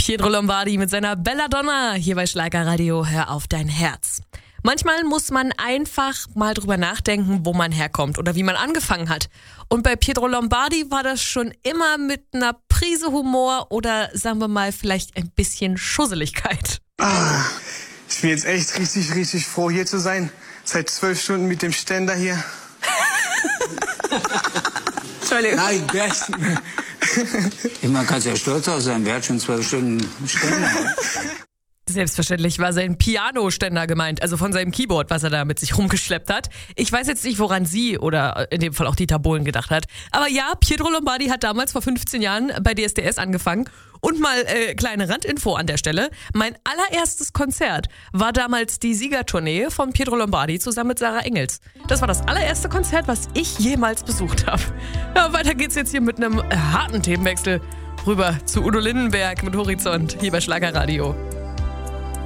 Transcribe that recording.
Pietro Lombardi mit seiner Belladonna hier bei Schlagerradio. Hör auf dein Herz. Manchmal muss man einfach mal drüber nachdenken, wo man herkommt oder wie man angefangen hat. Und bei Pietro Lombardi war das schon immer mit einer Prise Humor oder sagen wir mal vielleicht ein bisschen Schusseligkeit. Ich bin jetzt echt richtig froh, hier zu sein. Seit 12 Stunden mit dem Ständer hier. Entschuldigung. Nein, man kann ja stolz auf sein. Wer hat schon 12 Stunden Ständer? Selbstverständlich war sein Pianoständer gemeint, also von seinem Keyboard, was er da mit sich rumgeschleppt hat. Ich weiß jetzt nicht, woran sie oder in dem Fall auch Dieter Bohlen gedacht hat. Aber ja, Pietro Lombardi hat damals vor 15 Jahren bei DSDS angefangen. Und mal kleine Randinfo an der Stelle. Mein allererstes Konzert war damals die Siegertournee von Pietro Lombardi zusammen mit Sarah Engels. Das war das allererste Konzert, was ich jemals besucht habe. Ja, weiter geht's jetzt hier mit einem harten Themenwechsel rüber zu Udo Lindenberg mit Horizont hier bei Schlagerradio.